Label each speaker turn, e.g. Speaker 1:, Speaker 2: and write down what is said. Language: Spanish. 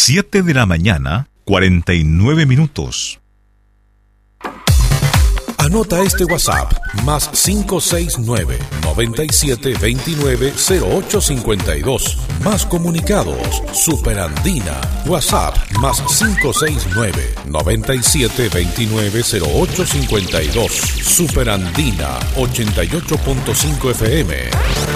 Speaker 1: 7 de la mañana, 49 minutos.
Speaker 2: Anota este WhatsApp, más 569-9729-0852. Más comunicados, Superandina. WhatsApp, más 569-9729-0852. Superandina, 88.5 FM.